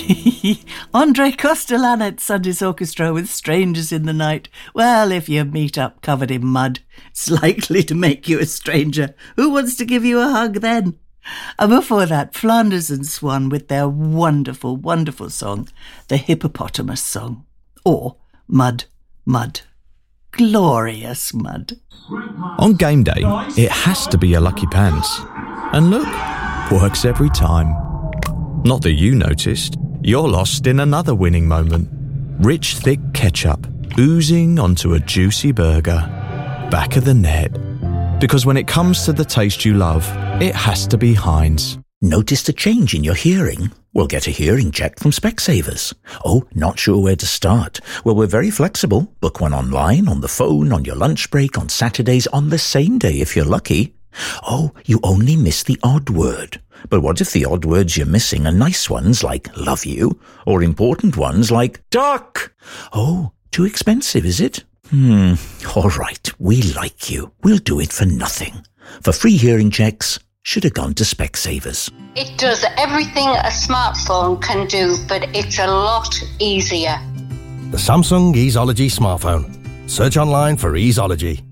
Andre Kostelanet's Sunday's Orchestra with Strangers in the Night. Well, if you meet up covered in mud, it's likely to make you a stranger. Who wants to give you a hug then? And before that, Flanders and Swan with their wonderful, wonderful song, The Hippopotamus Song. Or Mud, Mud. Glorious mud. On game day, it has to be your lucky pants. And look, works every time. Not that you noticed, you're lost in another winning moment. Rich, thick ketchup oozing onto a juicy burger. Back of the net. Because when it comes to the taste you love, it has to be Heinz. Noticed a change in your hearing? Well, get a hearing check from Specsavers. Oh, not sure where to start? Well, we're very flexible. Book one online, on the phone, on your lunch break, on Saturdays, on the same day if you're lucky. Oh, you only miss the odd word. But what if the odd words you're missing are nice ones like love you, or important ones like duck? Oh, too expensive, is it? All right, we like you. We'll do it for nothing. For free hearing checks, should have gone to Specsavers. It does everything a smartphone can do, but it's a lot easier. The Samsung Easeology smartphone. Search online for Easeology.